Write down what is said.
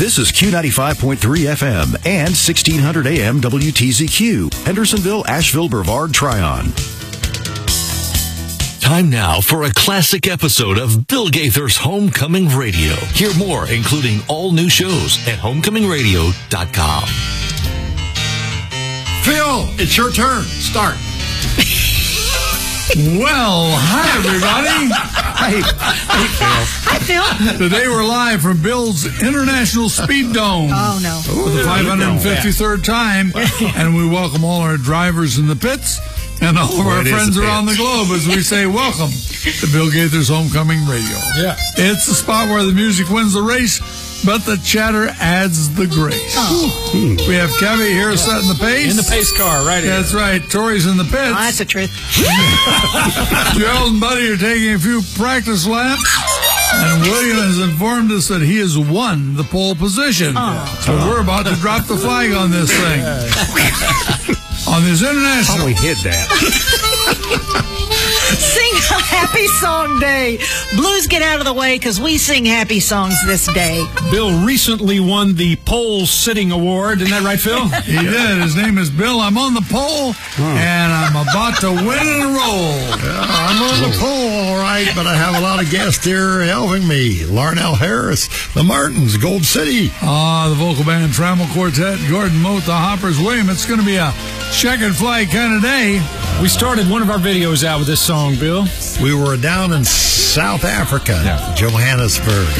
This is Q95.3 FM and 1600 AM WTZQ, Hendersonville, Asheville, Brevard, Tryon. Time now for a classic episode of Bill Gaither's Homecoming Radio. Hear more, including all new shows at homecomingradio.com. Phil, it's your turn. Start. Well, hi, everybody. Hey, Phil. Hi, Phil. Today we're live from Bill's International Speed Dome. Oh, no. For the 553rd time. And we welcome all our drivers in the pits and all of our friends around the globe as we say welcome to Bill Gaither's Homecoming Radio. Yeah. It's the spot where the music wins the race, but the chatter adds the grace. Oh. We have Kevin here setting the pace. In the pace car, right here. That's right. Tori's in the pits. Oh, that's the truth. Gerald and Buddy are taking a few practice laps. And William has informed us that he has won the pole position. So we're about to drop the flag on this thing. On this international. How we hid that? Sing a happy song day. Blues, get out of the way because we sing happy songs this day. Bill recently won the Pole Sitting Award. Isn't that right, Phil? He did. His name is Bill. I'm on the pole, and I'm about to win in a roll. I'm on the pole, all right, but I have a lot of guests here helping me. Larnell Harris, the Martins, Gold City. The vocal band Trammell Quartet, Gordon Moat, the Hoppers, William. It's going to be a checkered flag kind of day. We started one of our videos out with this song, Bill. We were down in South Africa, Johannesburg.